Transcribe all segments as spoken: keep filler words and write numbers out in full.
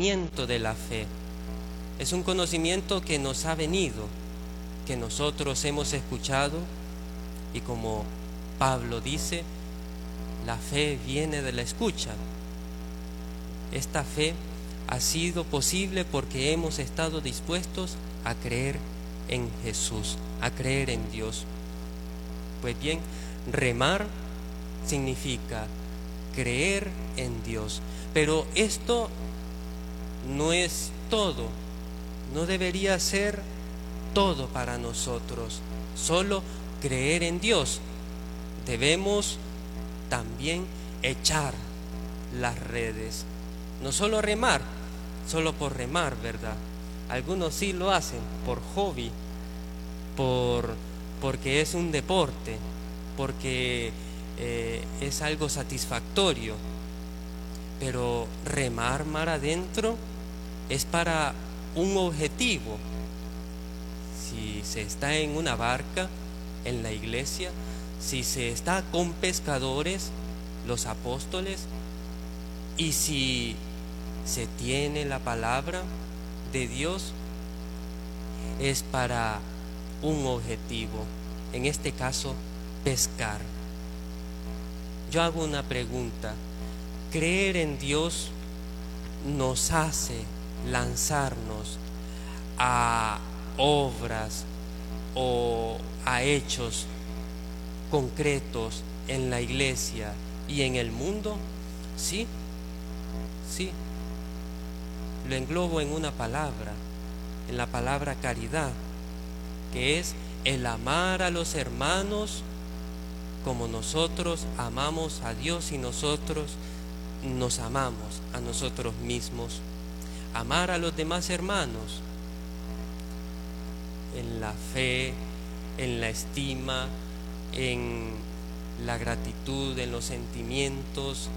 conocimiento de la fe. Es un conocimiento que nos ha venido, que nosotros hemos escuchado, y como Pablo dice, la fe viene de la escucha. Esta fe ha sido posible porque hemos estado dispuestos a creer en Jesús, a creer en Dios. Pues bien, remar significa creer en Dios. Pero esto no es todo, no debería ser todo para nosotros, solo creer en Dios. Debemos también echar las redes, no solo remar, solo por remar, ¿verdad? Algunos sí lo hacen por hobby, por, porque es un deporte, porque eh, es algo satisfactorio. Pero remar mar adentro es para un objetivo. Si se está en una barca, en la iglesia, si se está con pescadores, los apóstoles, y si se tiene la palabra de Dios, es para un objetivo, en este caso, pescar. Yo hago una pregunta: ¿creer en Dios nos hace lanzarnos a obras o a hechos concretos en la iglesia y en el mundo? Sí, sí. Lo englobo en una palabra, en la palabra caridad, que es el amar a los hermanos como nosotros amamos a Dios y nosotros nos amamos a nosotros mismos. Amar a los demás hermanos en la fe, en la estima, en la gratitud, en los sentimientos,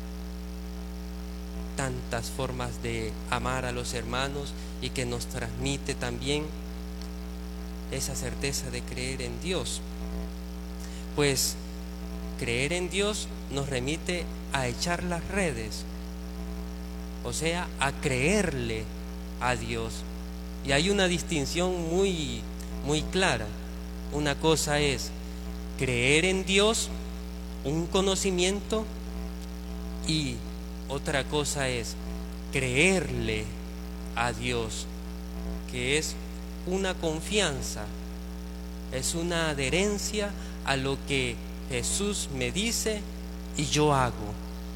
tantas formas de amar a los hermanos, y que nos transmite también esa certeza de creer en Dios. Pues creer en Dios nos remite a echar las redes, o sea, a creerle a Dios. Y hay una distinción muy, muy clara. Una cosa es creer en Dios, un conocimiento, y otra cosa es creerle a Dios, que es una confianza, es una adherencia a lo que Jesús me dice y yo hago.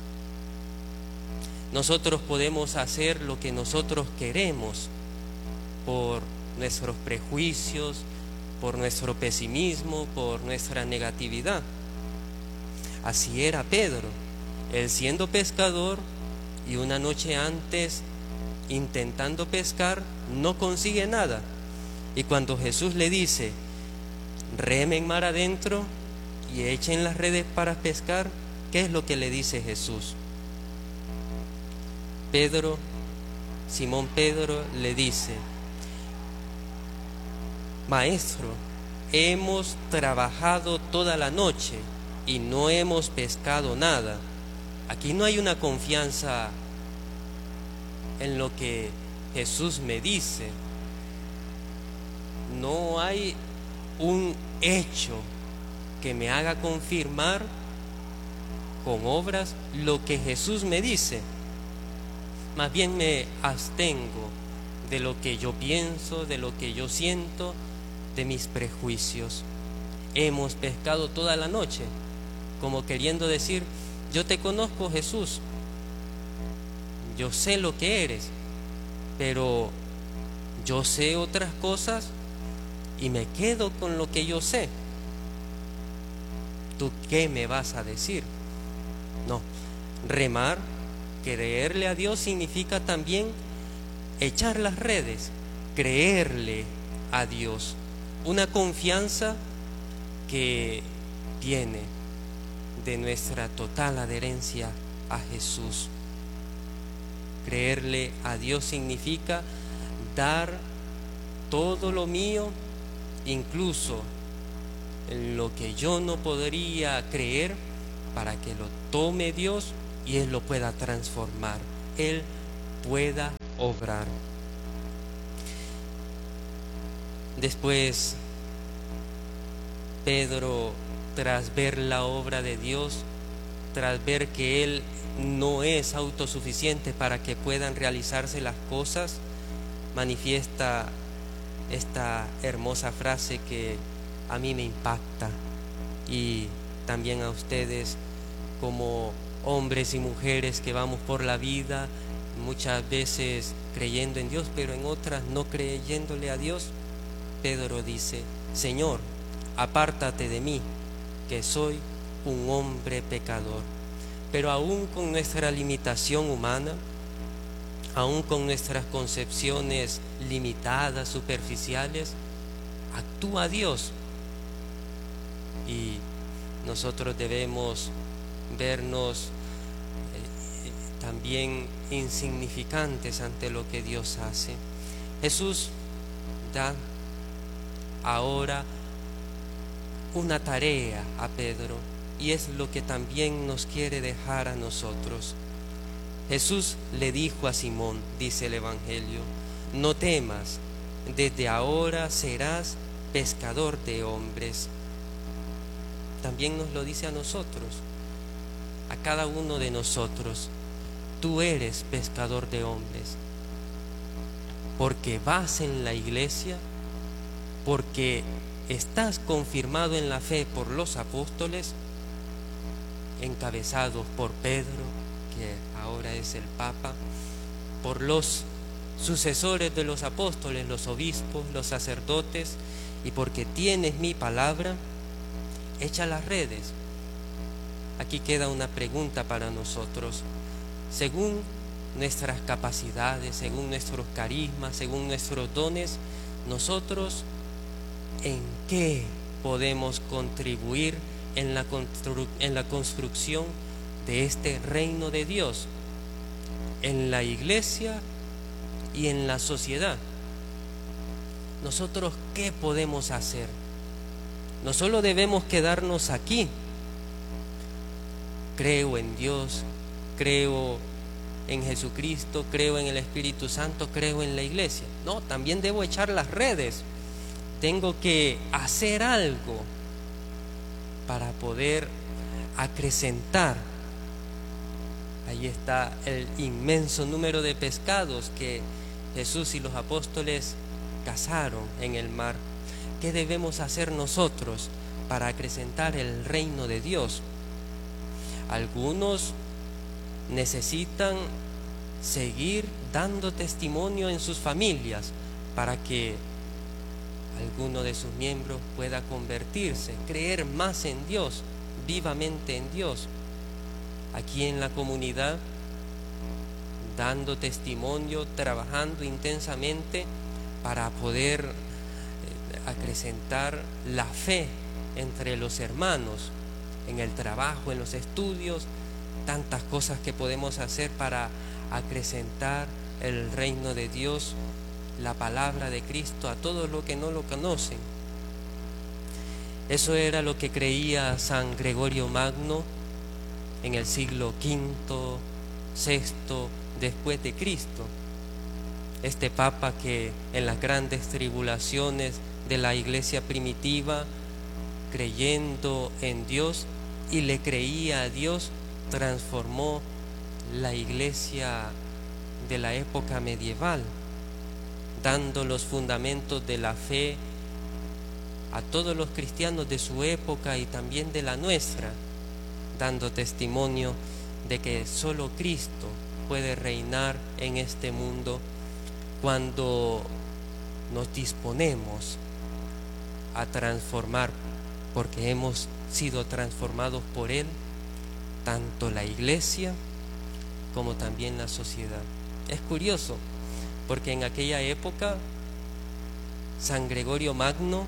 Nosotros podemos hacer lo que nosotros queremos por nuestros prejuicios, por nuestro pesimismo, por nuestra negatividad. Así era Pedro. Él, siendo pescador, y una noche antes intentando pescar, no consigue nada. Y cuando Jesús le dice: remen mar adentro y echen las redes para pescar, ¿qué es lo que le dice Jesús? Pedro, Simón Pedro le dice: Maestro, hemos trabajado toda la noche y no hemos pescado nada. Aquí no hay una confianza en lo que Jesús me dice. No hay un hecho que me haga confirmar con obras lo que Jesús me dice. Más bien me abstengo de lo que yo pienso, de lo que yo siento, de mis prejuicios. Hemos pescado toda la noche, como queriendo decir: yo te conozco, Jesús, yo sé lo que eres, pero yo sé otras cosas y me quedo con lo que yo sé. ¿Tú qué me vas a decir? No, remar, creerle a Dios, significa también echar las redes, creerle a Dios, una confianza que viene de nuestra total adherencia a Jesús. Creerle a Dios significa dar todo lo mío, incluso en lo que yo no podría creer, para que lo tome Dios y Él lo pueda transformar, Él pueda obrar. Después, Pedro, tras ver la obra de Dios, tras ver que Él no es autosuficiente para que puedan realizarse las cosas, manifiesta esta hermosa frase que a mí me impacta y también a ustedes como hombres y mujeres que vamos por la vida muchas veces creyendo en Dios, pero en otras no creyéndole a Dios. Pedro dice: Señor, apártate de mí, que soy un hombre pecador. Pero aún con nuestra limitación humana, aún con nuestras concepciones limitadas, superficiales, actúa Dios. Y nosotros debemos vernos eh, también insignificantes ante lo que Dios hace. Jesús da ahora una tarea a Pedro, y es lo que también nos quiere dejar a nosotros. Jesús le dijo a Simón, dice el Evangelio: no temas, desde ahora serás pescador de hombres. También nos lo dice a nosotros, a cada uno de nosotros: tú eres pescador de hombres, porque vas en la iglesia, porque estás confirmado en la fe por los apóstoles, encabezados por Pedro, que ahora es el Papa, por los sucesores de los apóstoles, los obispos, los sacerdotes, y porque tienes mi palabra. Echa las redes. Aquí queda una pregunta para nosotros. Según nuestras capacidades, según nuestros carismas, según nuestros dones, nosotros, ¿en qué podemos contribuir en la, constru- en la construcción de este reino de Dios? En la iglesia y en la sociedad. Nosotros, ¿qué podemos hacer? No solo debemos quedarnos aquí. Creo en Dios, creo en Jesucristo, creo en el Espíritu Santo, creo en la iglesia. No, también debo echar las redes. Tengo que hacer algo para poder acrecentar. Ahí está el inmenso número de pescados que Jesús y los apóstoles cazaron en el mar. ¿Qué debemos hacer nosotros para acrecentar el reino de Dios? Algunos necesitan seguir dando testimonio en sus familias para que alguno de sus miembros pueda convertirse, creer más en Dios, vivamente en Dios. Aquí en la comunidad, dando testimonio, trabajando intensamente para poder acrecentar la fe entre los hermanos, en el trabajo, en los estudios, tantas cosas que podemos hacer para acrecentar el reino de Dios, la palabra de Cristo a todos los que no lo conocen. Eso era lo que creía San Gregorio Magno en el siglo quinto, sexto después de Cristo. Este papa que en las grandes tribulaciones de la iglesia primitiva, creyendo en Dios y le creía a Dios, transformó la iglesia de la época medieval, dando los fundamentos de la fe a todos los cristianos de su época y también de la nuestra, dando testimonio de que solo Cristo puede reinar en este mundo cuando nos disponemos a transformar, porque hemos sido transformados por Él, tanto la iglesia como también la sociedad. Es curioso, porque en aquella época San Gregorio Magno,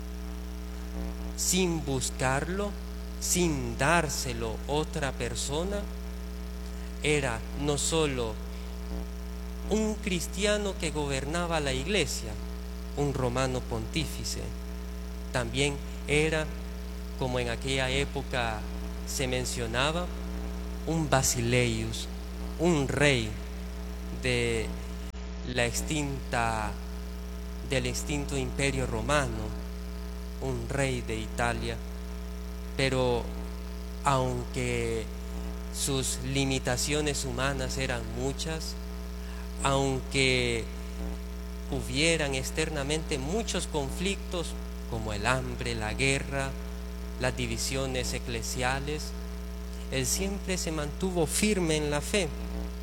sin buscarlo, sin dárselo otra persona, era no solo un cristiano que gobernaba la iglesia, un romano pontífice, también era, como en aquella época se mencionaba, un basileus, un rey de la extinta, del extinto Imperio Romano, un rey de Italia, pero aunque sus limitaciones humanas eran muchas, aunque hubieran externamente muchos conflictos como el hambre, la guerra, las divisiones eclesiales, él siempre se mantuvo firme en la fe.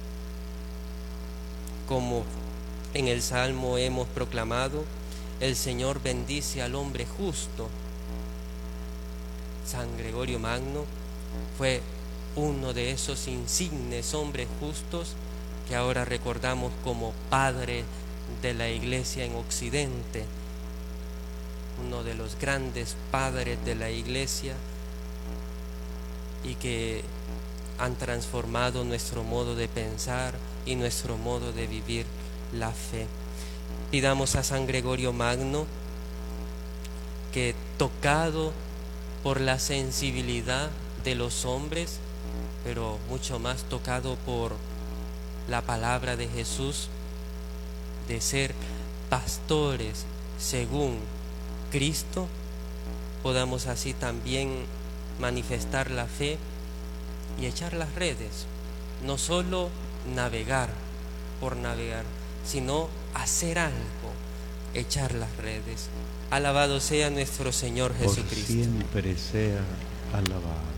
Como en el Salmo hemos proclamado, el Señor bendice al hombre justo. San Gregorio Magno fue uno de esos insignes hombres justos que ahora recordamos como padre de la Iglesia en Occidente, uno de los grandes padres de la Iglesia y que han transformado nuestro modo de pensar y nuestro modo de vivir la fe. Pidamos a San Gregorio Magno que, tocado por la sensibilidad de los hombres, pero mucho más tocado por la palabra de Jesús, de ser pastores según Cristo, podamos así también manifestar la fe y echar las redes, no solo navegar por navegar, sino hacer algo, echar las redes. Alabado sea nuestro Señor Jesucristo. Por siempre sea alabado.